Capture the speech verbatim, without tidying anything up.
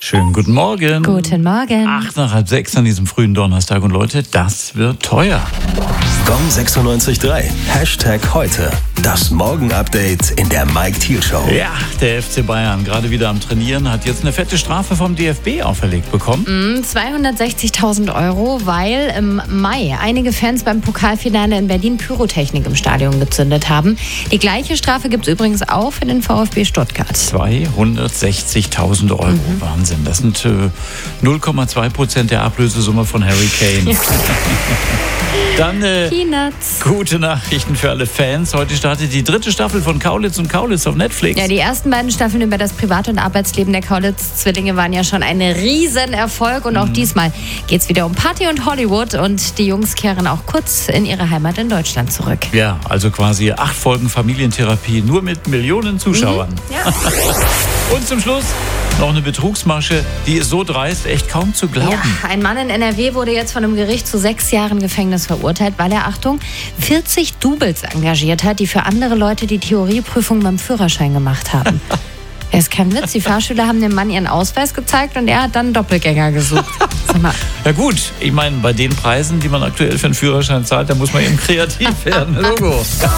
Schönen guten Morgen. Guten Morgen. Acht nach halb sechs an diesem frühen Donnerstag. Und Leute, das wird teuer. Gong sechsundneunzig Komma drei. Hashtag heute. Das Morgen-Update in der Mike Thiel Show. Ja, der F C Bayern, gerade wieder am Trainieren, hat jetzt eine fette Strafe vom D F B auferlegt bekommen. Mm, zweihundertsechzigtausend Euro, weil im Mai einige Fans beim Pokalfinale in Berlin Pyrotechnik im Stadion gezündet haben. Die gleiche Strafe gibt es übrigens auch für den VfB Stuttgart. zweihundertsechzigtausend Euro, mhm. Wahnsinn. Das sind äh, null Komma zwei Prozent der Ablösesumme von Harry Kane. Ja. Dann äh, Peanuts. Gute Nachrichten für alle Fans. Heute startet die dritte Staffel von Kaulitz und Kaulitz auf Netflix. Ja, die ersten beiden Staffeln über das Privat- und Arbeitsleben der Kaulitz-Zwillinge waren ja schon ein Riesenerfolg. Und auch mhm. diesmal geht es wieder um Party und Hollywood. Und die Jungs kehren auch kurz in ihre Heimat in Deutschland zurück. Ja, also quasi acht Folgen Familientherapie, nur mit Millionen Zuschauern. Mhm. Ja. Und zum Schluss noch eine Betrugsmasche, die ist so dreist, echt kaum zu glauben. Ja, ein Mann in N R W wurde jetzt von einem Gericht zu sechs Jahren Gefängnis verurteilt, weil er, Achtung, vierzig Doubles engagiert hat, die für andere Leute die Theorieprüfung beim Führerschein gemacht haben. Das ist kein Witz, die Fahrschüler haben dem Mann ihren Ausweis gezeigt und er hat dann einen Doppelgänger gesucht. Sag mal. Ja gut, ich meine, bei den Preisen, die man aktuell für einen Führerschein zahlt, da muss man eben kreativ werden. Logo.